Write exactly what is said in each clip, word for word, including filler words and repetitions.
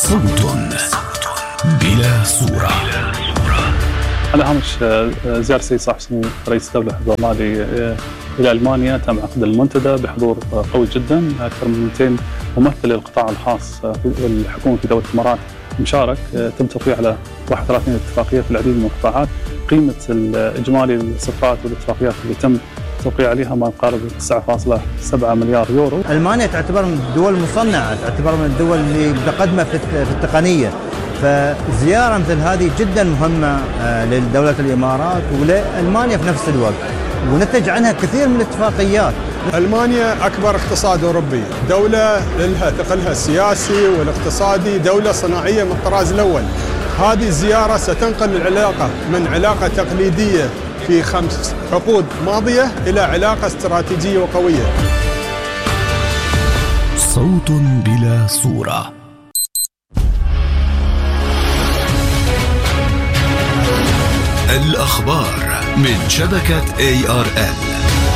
صوت بلا صورة. على هامش زيارة السيد صاحب السمو رئيس الدولة حفظه الله إلى ألمانيا، تم عقد المنتدى بحضور قوي جدا، أكثر من مئتين ممثل للقطاع الخاص والحكومة في دولة الإمارات مشارك. تم توقيع على واحد وثلاثين اتفاقية في العديد من القطاعات. قيمة الإجمالي الصفقات والاتفاقيات اللي تم توقيع عليها ما يقارب تسعة فاصلة سبعة مليار يورو. ألمانيا تعتبر من الدول المصنعة، تعتبر من الدول اللي متقدمة في التقنية، فزيارة مثل هذه جدا مهمة لدولة الإمارات ولألمانيا في نفس الوقت، ونتج عنها كثير من الاتفاقيات. ألمانيا أكبر اقتصاد أوروبي، دولة لها ثقلها السياسي والاقتصادي، دولة صناعية من الطراز الأول. هذه الزيارة ستنقل العلاقة من علاقة تقليدية في خمس عقود ماضية إلى علاقة استراتيجية وقوية. صوت بلا صورة. الأخبار من شبكة إيه آر إل.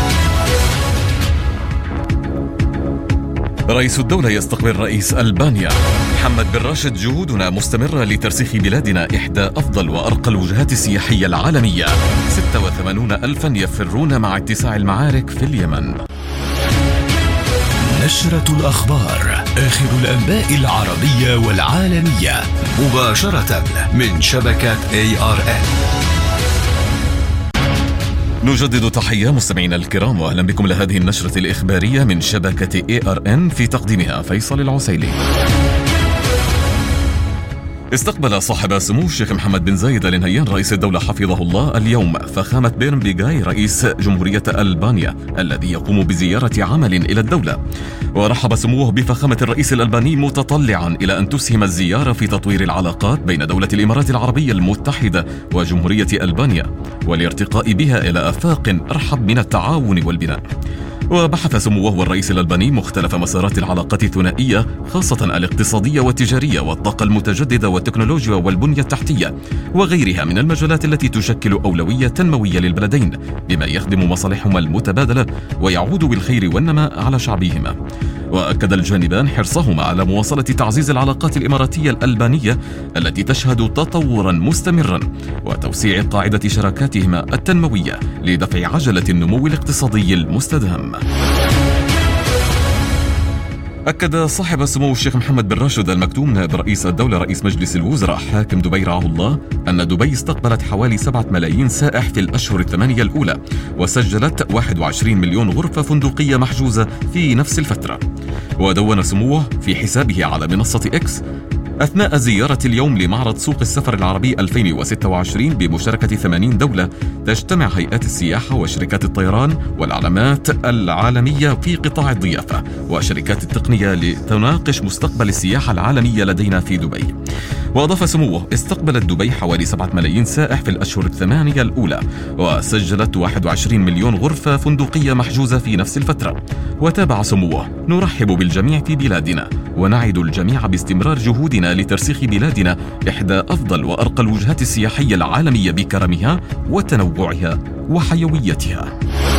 رئيس الدولة يستقبل رئيس ألبانيا. محمد بن راشد: جهودنا مستمرة لترسيخ بلادنا إحدى أفضل وأرقى الوجهات السياحية العالمية. ستة وثمانين ألفا يفرون مع اتساع المعارك في اليمن. نشرة الأخبار، آخر الأنباء العربية والعالمية، مباشرة من شبكة إيه آر إل. نجدد تحية مستمعينا الكرام، وأهلا بكم لهذه النشرة الإخبارية من شبكة إيه آر إن، في تقديمها فيصل العسيلي. استقبل صاحب سمو الشيخ محمد بن زايد آل نهيان رئيس الدولة حفظه الله اليوم فخامة بيرن بيغاي رئيس جمهورية ألبانيا الذي يقوم بزيارة عمل إلى الدولة. ورحب سموه بفخامة الرئيس الألباني متطلعا إلى أن تسهم الزيارة في تطوير العلاقات بين دولة الإمارات العربية المتحدة وجمهورية ألبانيا، والارتقاء بها إلى آفاق أرحب من التعاون والبناء. وبحث سموه والرئيس الألباني مختلف مسارات العلاقات الثنائية، خاصة الاقتصادية والتجارية والطاقة المتجددة والتكنولوجيا والبنية التحتية وغيرها من المجالات التي تشكل أولوية تنموية للبلدين، بما يخدم مصالحهما المتبادلة ويعود بالخير والنماء على شعبهما. وأكد الجانبان حرصهما على مواصلة تعزيز العلاقات الإماراتية الألبانية التي تشهد تطورا مستمرا وتوسيع قاعدة شراكاتهما التنموية لدفع عجلة النمو الاقتصادي المستدام. أكد صاحب السمو الشيخ محمد بن راشد المكتوم نائب رئيس الدولة رئيس مجلس الوزراء حاكم دبي رعاه الله أن دبي استقبلت حوالي سبعة ملايين سائح في الأشهر الثمانية الأولى، وسجلت واحد وعشرين مليون غرفة فندقية محجوزة في نفس الفترة. ودون سموه في حسابه على منصة إكس أثناء زيارة اليوم لمعرض سوق السفر العربي ألفين وستة وعشرين بمشاركة ثمانين دولة تجتمع هيئات السياحة وشركات الطيران والعلامات العالمية في قطاع الضيافة وشركات التقنية لتناقش مستقبل السياحة العالمية لدينا في دبي. وأضاف سموه: استقبلت دبي حوالي سبعة ملايين سائح في الأشهر الثمانية الأولى، وسجلت واحد وعشرين مليون غرفة فندقية محجوزة في نفس الفترة. وتابع سموه: نرحب بالجميع في بلادنا ونعد الجميع باستمرار جهودنا لترسيخ بلادنا إحدى أفضل وأرقى الوجهات السياحية العالمية بكرمها وتنوعها وحيويتها.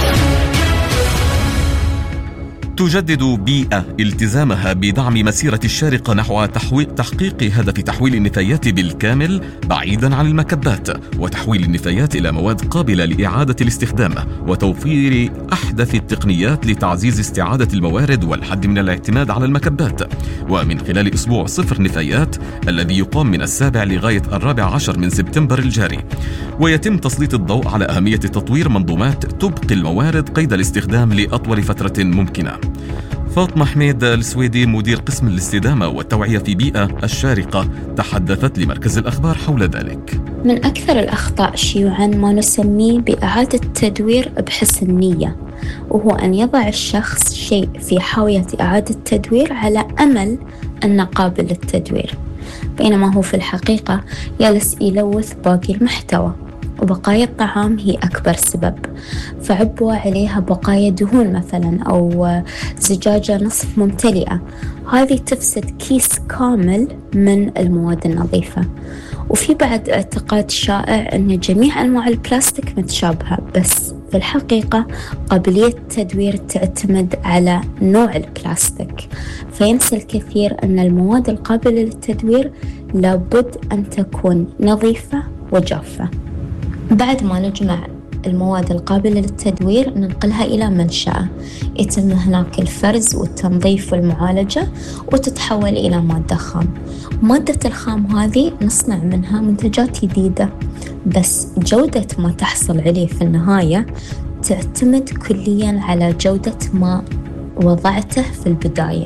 تجدد بيئة التزامها بدعم مسيرة الشارقة نحو تحقيق هدف تحويل النفايات بالكامل بعيدا عن المكبات، وتحويل النفايات إلى مواد قابلة لإعادة الاستخدام، وتوفير أحدث التقنيات لتعزيز استعادة الموارد والحد من الاعتماد على المكبات. ومن خلال أسبوع صفر نفايات الذي يقام من السابع لغاية الرابع عشر من سبتمبر الجاري، ويتم تسليط الضوء على أهمية تطوير منظومات تبقي الموارد قيد الاستخدام لأطول فترة ممكنة. فاطمة حميد السويدي مدير قسم الاستدامة والتوعية في بيئة الشارقة تحدثت لمركز الأخبار حول ذلك. من أكثر الأخطاء شيوعاً ما نسميه بإعادة تدوير بحسن نية، وهو أن يضع الشخص شيء في حاوية إعادة تدوير على أمل أنه قابل للتدوير، بينما هو في الحقيقة يلس يلوث باقي المحتوى. وبقايا الطعام هي أكبر سبب، فعبوا عليها بقايا دهون مثلا أو زجاجة نصف ممتلئة، هذه تفسد كيس كامل من المواد النظيفة. وفي بعد اعتقاد شائع أن جميع أنواع البلاستيك متشابهة، بس في الحقيقة قابلية التدوير تعتمد على نوع البلاستيك، فينسى الكثير أن المواد القابلة للتدوير لابد أن تكون نظيفة وجافة. بعد ما نجمع المواد القابلة للتدوير ننقلها إلى منشأة، يتم هناك الفرز والتنظيف والمعالجة وتتحول إلى مادة خام. مادة الخام هذه نصنع منها منتجات جديدة، بس جودة ما تحصل عليه في النهاية تعتمد كلياً على جودة ما وضعته في البداية.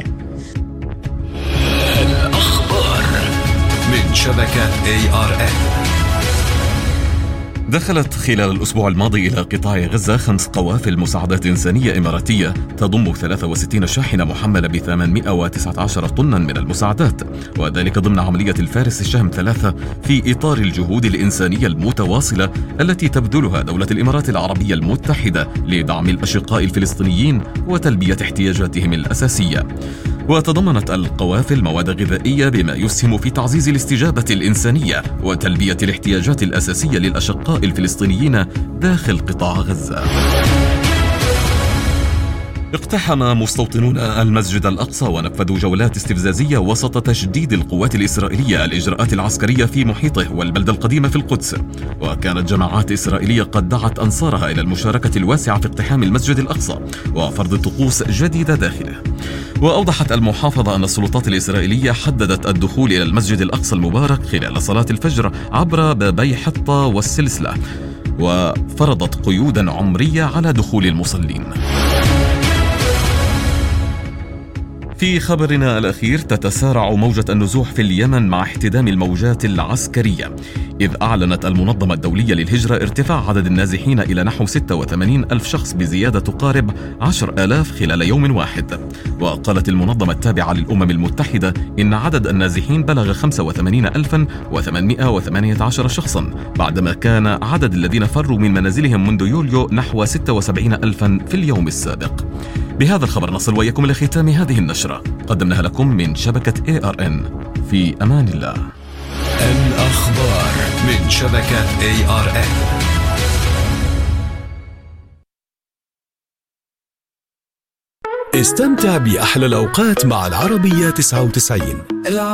الأخبار من شبكة إيه آر إن. دخلت خلال الأسبوع الماضي إلى قطاع غزة خمس قوافل مساعدات إنسانية إماراتية تضم ثلاثة وستين شاحنة محملة ب ثمانمائة وتسعة عشر طنا من المساعدات، وذلك ضمن عملية الفارس الشهم ثلاثة في إطار الجهود الإنسانية المتواصلة التي تبذلها دولة الإمارات العربية المتحدة لدعم الأشقاء الفلسطينيين وتلبية احتياجاتهم الأساسية. وتضمنت القوافل مواد غذائية بما يسهم في تعزيز الاستجابة الإنسانية وتلبية الاحتياجات الأساسية للأشقاء الفلسطينيين داخل قطاع غزة. اقتحم مستوطنون المسجد الأقصى ونفذوا جولات استفزازية وسط تشديد القوات الإسرائيلية الإجراءات العسكرية في محيطه والبلدة القديمة في القدس، وكانت جماعات إسرائيلية قد دعت أنصارها إلى المشاركة الواسعة في اقتحام المسجد الأقصى وفرض طقوس جديدة داخله. وأوضحت المحافظة أن السلطات الإسرائيلية حددت الدخول إلى المسجد الأقصى المبارك خلال صلاة الفجر عبر بابي حطة والسلسلة، وفرضت قيودا عمرية على دخول المصلين. في خبرنا الأخير، تتسارع موجة النزوح في اليمن مع احتدام الموجات العسكرية، إذ أعلنت المنظمة الدولية للهجرة ارتفاع عدد النازحين إلى نحو ستة وثمانين ألف شخص بزيادة تقارب عشرة آلاف خلال يوم واحد. وقالت المنظمة التابعة للأمم المتحدة إن عدد النازحين بلغ خمسة وثمانين ألفا وثمانمائة وثمانية عشر شخصا، بعدما كان عدد الذين فروا من منازلهم منذ يوليو نحو ستة وسبعين ألفا في اليوم السابق. بهذا الخبر نصل وإياكم إلى ختام هذه النشرة، قدمناها لكم من شبكة إيه آر إن. في أمان الله. الأخبار من شبكة إيه آر إن. استمتع بأحلى الأوقات مع العربية تسعة وتسعين.